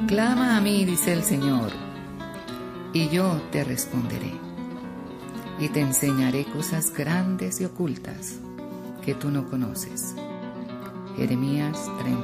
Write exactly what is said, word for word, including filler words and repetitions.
Clama a mí, dice el Señor, y yo te responderé, y te enseñaré cosas grandes y ocultas que tú no conoces. Jeremías treinta.